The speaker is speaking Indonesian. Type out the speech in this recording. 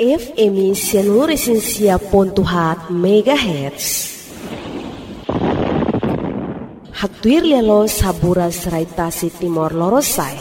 FM Seluruh Pontuhat MHz. Hatuir lelo sabura serai tasi Timor Lorosai.